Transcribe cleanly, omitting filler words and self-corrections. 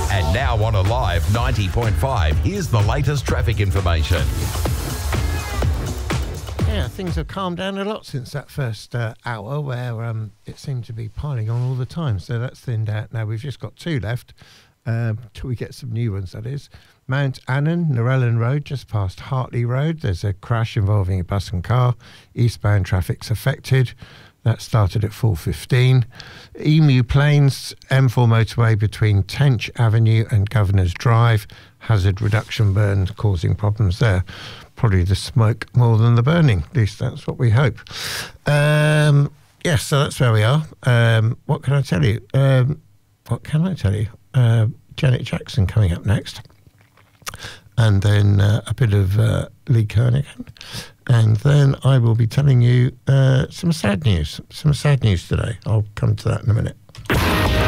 And now on Alive 90.5, here's the latest traffic information. Yeah, things have calmed down a lot since that first hour where it seemed to be piling on all the time. So that's thinned out now. We've just got two left till we get some new ones, that is. Mount Annan, Norellan Road, just past Hartley Road. There's a crash involving a bus and car. Eastbound traffic's affected. That started at 4:15. Emu Plains, M4 motorway between Tench Avenue and Governor's Drive. Hazard reduction burns causing problems there. Probably the smoke more than the burning. At least that's what we hope. Yes, so that's where we are. What can I tell you? Janet Jackson coming up next. And then a bit of Lee Kernaghan. And then I will be telling you some sad news today. I'll come to that in a minute.